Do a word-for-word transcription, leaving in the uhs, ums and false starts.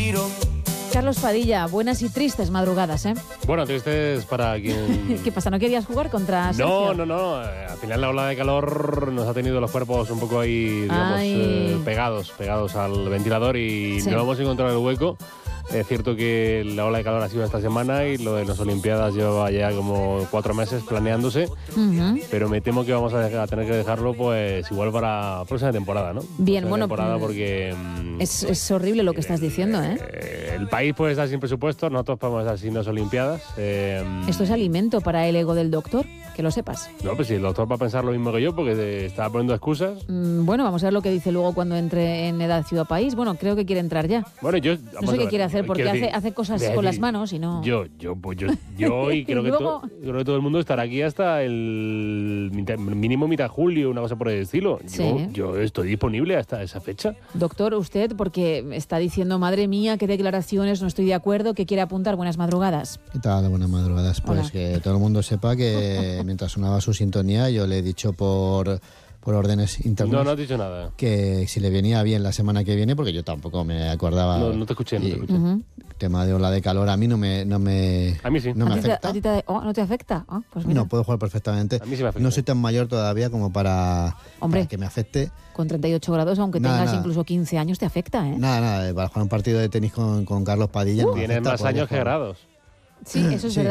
suspiro. Carlos Padilla, buenas y tristes madrugadas, ¿eh? Bueno, tristes para quien... ¿Qué pasa? ¿No querías jugar contra No, Sergio? no, no. Eh, Al final la ola de calor nos ha tenido los cuerpos un poco ahí, digamos, eh, pegados, pegados al ventilador y Sí. no hemos encontrado el hueco. Es cierto que la ola de calor ha sido esta semana y lo de las Olimpiadas lleva ya como cuatro meses planeándose, Uh-huh. pero me temo que vamos a, dejar- a tener que dejarlo pues igual para la próxima temporada, ¿no? Bien, Próxima bueno, temporada mm, porque... mm, Es, es horrible lo que estás diciendo, ¿eh? eh, el país puede estar sin presupuesto, nosotros podemos estar sin las Olimpiadas. eh, Esto es alimento para el ego del doctor, que lo sepas. No, pues si el doctor va a pensar lo mismo que yo, porque te estaba poniendo excusas. Mm, Bueno, vamos a ver lo que dice luego cuando entre en Edad Ciudad País. Bueno, creo que quiere entrar ya. Bueno, yo... No vamos sé a qué ver, quiere hacer, porque quiero hace, decir, hace cosas de con las decir, manos y no... Yo, yo, pues yo, yo y creo, Y que luego- to- creo que todo el mundo estará aquí hasta el mitad- mínimo mitad de julio, una cosa por el estilo. Sí. Yo, yo estoy disponible hasta esa fecha. Doctor, usted, porque está diciendo, madre mía, qué declaraciones, no estoy de acuerdo, que quiere apuntar. Buenas madrugadas. ¿Qué tal? Buenas madrugadas. Pues Hola. que todo el mundo sepa que mientras sonaba su sintonía yo le he dicho por, por órdenes internas No, no has dicho nada. que si le venía bien la semana que viene, porque yo tampoco me acordaba. No, no te escuché, no te Y escuché. Ujú. el tema de ola de calor a mí no me, no me, A mí sí. no me ¿A ti te- afecta. a ti te- oh, ¿No te afecta? Ah, pues mira, No, puedo jugar perfectamente. A mí sí me afecta. No soy tan mayor todavía como para, Hombre. para que me afecte. con treinta y ocho grados, aunque Nada, tengas nada. incluso quince años, te afecta, ¿eh? Nada, nada, para jugar un partido de tenis con, con Carlos Padilla. no me Tienes afecta, más podría años que jugar. grados. Sí, eso es Sí. verdad.